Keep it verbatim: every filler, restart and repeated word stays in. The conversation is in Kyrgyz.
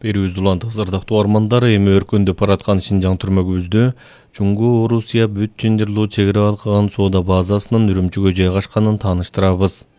Берүүбүздү улан тазардактуу армандары эми өркүндөп бараткан Шинжаң түрмөгүбүздө Жуңгу Орусия бүт жынжырлуу чек ара алган соода базасынын Үрүмчүгө жайгашканын тааныштырабыз.